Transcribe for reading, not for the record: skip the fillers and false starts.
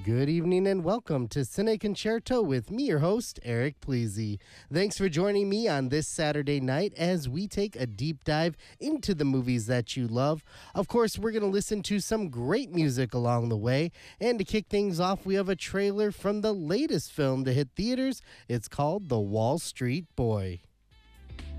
Good evening and welcome to Cine Concerto with me, your host, Eric Pleasy. Thanks for joining me on this Saturday night as we take a deep dive into the movies that you love. Of course, we're going to listen to some great music along the way. And to kick things off, we have a trailer from the latest film to hit theaters. It's called The Wall Street Boy.